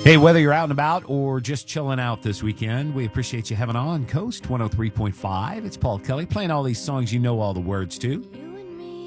Hey, whether you're out and about or just chilling out this weekend, we appreciate you having on Coast 103.5. It's Paul Kelly playing all these songs you know all the words to.